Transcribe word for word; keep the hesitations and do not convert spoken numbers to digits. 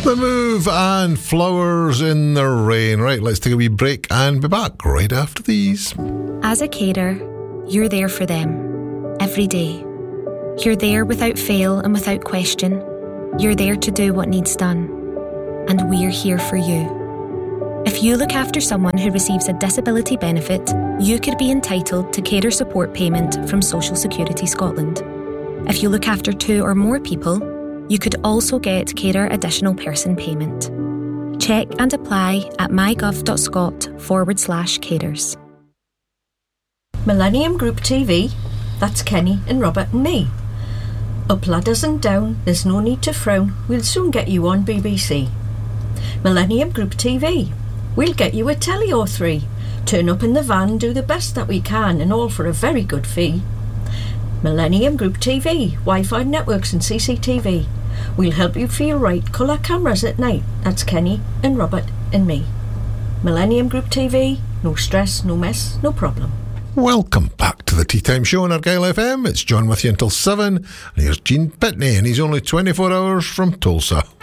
The Move and Flowers in the Rain. Right, let's take a wee break and be back right after these. As a carer, you're there for them every day. You're there without fail and without question. You're there to do what needs done. And we're here for you. If you look after someone who receives a disability benefit, you could be entitled to carer support payment from Social Security Scotland. If you look after two or more people, you could also get carer additional person payment. Check and apply at mygov.scot forward slash carers. Millennium Group T V, that's Kenny and Robert and me. Up ladders and down, there's no need to frown, we'll soon get you on B B C. Millennium Group T V, we'll get you a telly or three. Turn up in the van, do the best that we can, and all for a very good fee. Millennium Group T V, Wi-Fi networks and C C T V. We'll help you feel right, colour cameras at night. That's Kenny and Robert and me. Millennium Group T V, no stress, no mess, no problem. Welcome back to the Tea Time Show on Argyle F M. It's John with you until seven. And here's Gene Pitney, and he's only twenty-four hours from Tulsa.